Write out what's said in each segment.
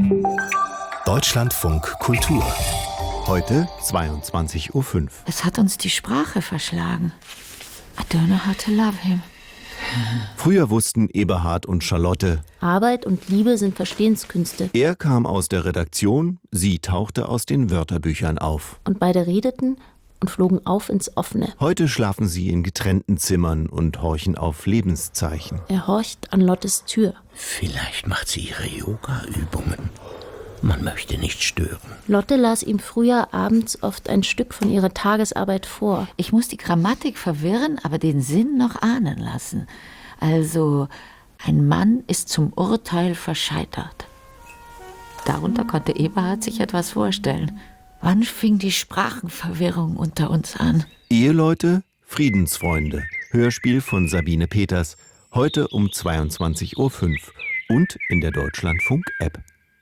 Deutschlandfunk Kultur. Heute 22:05 Uhr. Es hat uns die Sprache verschlagen. I don't know how to love him. Früher wussten Eberhard und Charlotte: Arbeit und Liebe sind Verstehenskünste. Er kam aus der Redaktion, sie tauchte aus den Wörterbüchern auf. Und beide redeten und flogen auf ins Offene. Heute schlafen sie in getrennten Zimmern und horchen auf Lebenszeichen. Er horcht an Lottes Tür. Vielleicht macht sie ihre Yoga-Übungen. Man möchte nicht stören. Lotte las ihm früher abends oft ein Stück von ihrer Tagesarbeit vor. Ich muss die Grammatik verwirren, aber den Sinn noch ahnen lassen. Also, ein Mann ist zum Urteil verscheitert. Darunter konnte Eberhard sich etwas vorstellen. Wann fing die Sprachenverwirrung unter uns an? Eheleute, Friedensfreunde. Hörspiel von Sabine Peters. Heute um 22:05 Uhr und in der Deutschlandfunk-App.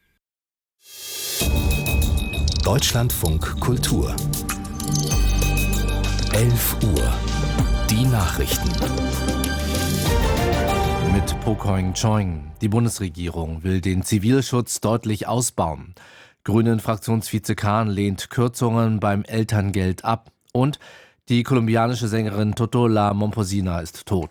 Deutschlandfunk Kultur. 11 Uhr. Die Nachrichten. Mit Po Keung-Choing. Die Bundesregierung will den Zivilschutz deutlich ausbauen. Grünen-Fraktionsvize Kahn lehnt Kürzungen beim Elterngeld ab. Und die kolumbianische Sängerin Totola Momposina ist tot.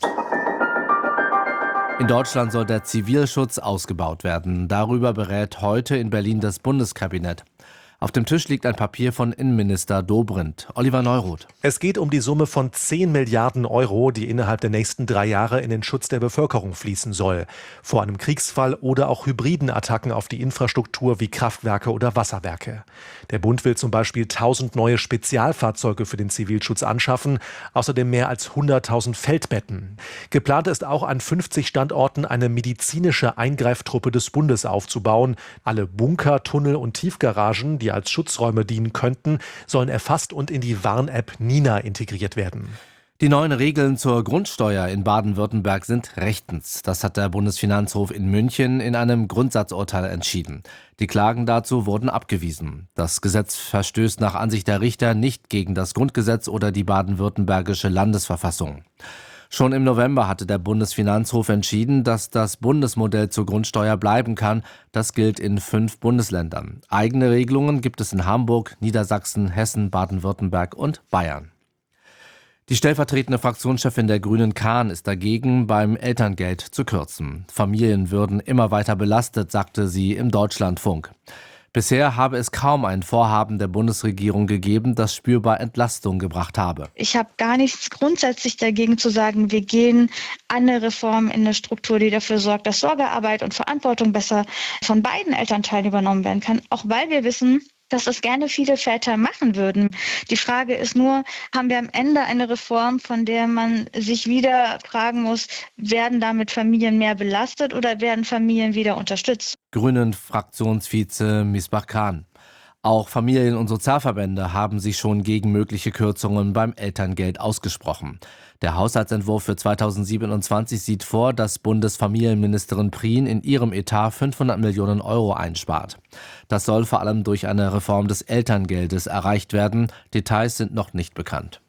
In Deutschland soll der Zivilschutz ausgebaut werden. Darüber berät heute in Berlin das Bundeskabinett. Auf dem Tisch liegt ein Papier von Innenminister Dobrindt. Oliver Neuroth. Es geht um die Summe von 10 Milliarden Euro, die innerhalb der nächsten 3 Jahre in den Schutz der Bevölkerung fließen soll. Vor einem Kriegsfall oder auch hybriden Attacken auf die Infrastruktur wie Kraftwerke oder Wasserwerke. Der Bund will zum Beispiel 1000 neue Spezialfahrzeuge für den Zivilschutz anschaffen, außerdem mehr als 100.000 Feldbetten. Geplant ist auch an 50 Standorten eine medizinische Eingreiftruppe des Bundes aufzubauen. Alle Bunker, Tunnel und Tiefgaragen, die als Schutzräume dienen könnten, sollen erfasst und in die Warn-App Nina integriert werden. Die neuen Regeln zur Grundsteuer in Baden-Württemberg sind rechtens. Das hat der Bundesfinanzhof in München in einem Grundsatzurteil entschieden. Die Klagen dazu wurden abgewiesen. Das Gesetz verstößt nach Ansicht der Richter nicht gegen das Grundgesetz oder die baden-württembergische Landesverfassung. Schon im November hatte der Bundesfinanzhof entschieden, dass das Bundesmodell zur Grundsteuer bleiben kann. Das gilt in 5 Bundesländern. Eigene Regelungen gibt es in Hamburg, Niedersachsen, Hessen, Baden-Württemberg und Bayern. Die stellvertretende Fraktionschefin der Grünen Kahn ist dagegen, beim Elterngeld zu kürzen. Familien würden immer weiter belastet, sagte sie im Deutschlandfunk. Bisher habe es kaum ein Vorhaben der Bundesregierung gegeben, das spürbar Entlastung gebracht habe. Ich habe gar nichts grundsätzlich dagegen zu sagen, wir gehen an eine Reform in eine Struktur, die dafür sorgt, dass Sorgearbeit und Verantwortung besser von beiden Elternteilen übernommen werden kann. Auch weil wir wissen, dass das gerne viele Väter machen würden. Die Frage ist nur, haben wir am Ende eine Reform, von der man sich wieder fragen muss, werden damit Familien mehr belastet oder werden Familien wieder unterstützt? Grünen-Fraktionsvize Misbah Kahn. Auch Familien- und Sozialverbände haben sich schon gegen mögliche Kürzungen beim Elterngeld ausgesprochen. Der Haushaltsentwurf für 2027 sieht vor, dass Bundesfamilienministerin Prien in ihrem Etat 500 Millionen Euro einspart. Das soll vor allem durch eine Reform des Elterngeldes erreicht werden. Details sind noch nicht bekannt.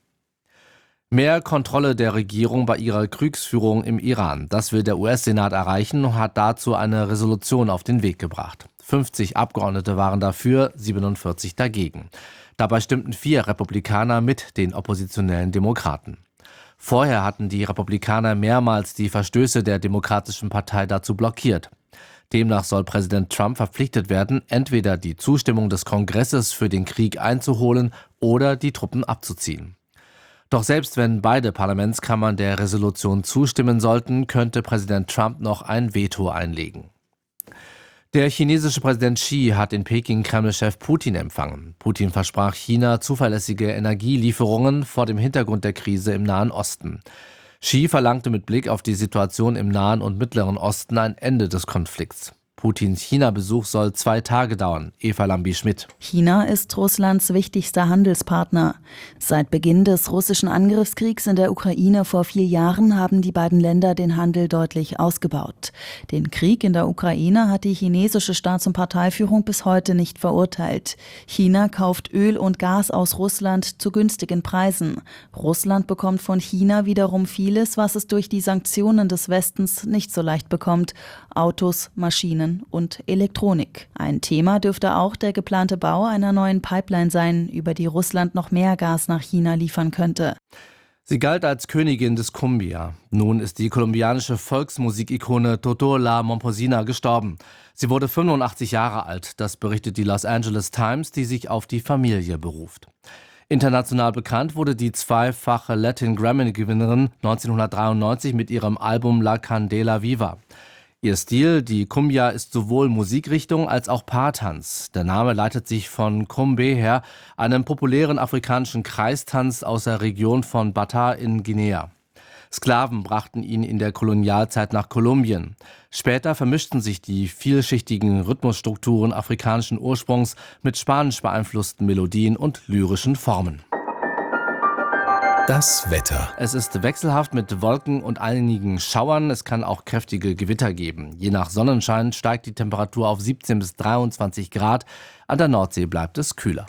Mehr Kontrolle der Regierung bei ihrer Kriegsführung im Iran. Das will der US-Senat erreichen und hat dazu eine Resolution auf den Weg gebracht. 50 Abgeordnete waren dafür, 47 dagegen. Dabei stimmten 4 Republikaner mit den oppositionellen Demokraten. Vorher hatten die Republikaner mehrmals die Verstöße der Demokratischen Partei dazu blockiert. Demnach soll Präsident Trump verpflichtet werden, entweder die Zustimmung des Kongresses für den Krieg einzuholen oder die Truppen abzuziehen. Doch selbst wenn beide Parlamentskammern der Resolution zustimmen sollten, könnte Präsident Trump noch ein Veto einlegen. Der chinesische Präsident Xi hat in Peking Kreml-Chef Putin empfangen. Putin versprach China zuverlässige Energielieferungen vor dem Hintergrund der Krise im Nahen Osten. Xi verlangte mit Blick auf die Situation im Nahen und Mittleren Osten ein Ende des Konflikts. Putins China-Besuch soll 2 Tage dauern. Eva Lambi-Schmidt. China ist Russlands wichtigster Handelspartner. Seit Beginn des russischen Angriffskriegs in der Ukraine vor 4 Jahren haben die beiden Länder den Handel deutlich ausgebaut. Den Krieg in der Ukraine hat die chinesische Staats- und Parteiführung bis heute nicht verurteilt. China kauft Öl und Gas aus Russland zu günstigen Preisen. Russland bekommt von China wiederum vieles, was es durch die Sanktionen des Westens nicht so leicht bekommt. Autos, Maschinen Uran und Elektronik. Ein Thema dürfte auch der geplante Bau einer neuen Pipeline sein, über die Russland noch mehr Gas nach China liefern könnte. Sie galt als Königin des Cumbia. Nun ist die kolumbianische Volksmusikikone Toto La Momposina gestorben. Sie wurde 85 Jahre alt, das berichtet die Los Angeles Times, die sich auf die Familie beruft. International bekannt wurde die zweifache Latin Grammy-Gewinnerin 1993 mit ihrem Album La Candela Viva. Ihr Stil, die Cumbia, ist sowohl Musikrichtung als auch Paartanz. Der Name leitet sich von Cumbe her, einem populären afrikanischen Kreistanz aus der Region von Bata in Guinea. Sklaven brachten ihn in der Kolonialzeit nach Kolumbien. Später vermischten sich die vielschichtigen Rhythmusstrukturen afrikanischen Ursprungs mit spanisch beeinflussten Melodien und lyrischen Formen. Das Wetter. Es ist wechselhaft mit Wolken und einigen Schauern. Es kann auch kräftige Gewitter geben. Je nach Sonnenschein steigt die Temperatur auf 17 bis 23 Grad. An der Nordsee bleibt es kühler.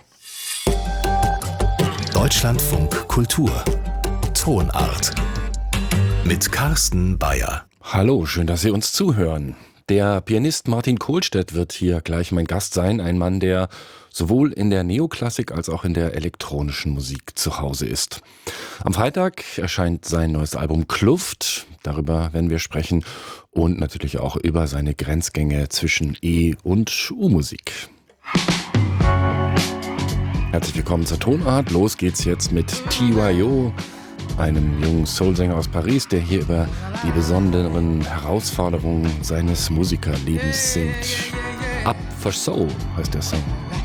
Deutschlandfunk Kultur. Tonart. Mit Carsten Bayer. Hallo, schön, dass Sie uns zuhören. Der Pianist Martin Kohlstedt wird hier gleich mein Gast sein. Ein Mann, der sowohl in der Neoklassik als auch in der elektronischen Musik zu Hause ist. Am Freitag erscheint sein neues Album Kluft. Darüber werden wir sprechen und natürlich auch über seine Grenzgänge zwischen E- und U-Musik. Herzlich willkommen zur Tonart. Los geht's jetzt mit TYO, einem jungen Soulsänger aus Paris, der hier über die besonderen Herausforderungen seines Musikerlebens singt. Up for Soul heißt der Song.